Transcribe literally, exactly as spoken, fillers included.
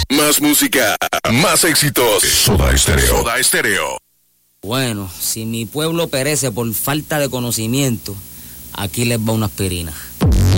Más música, más éxitos. Soda Estéreo. Soda Estéreo. Bueno, si mi pueblo perece por falta de conocimiento, aquí les va una aspirina.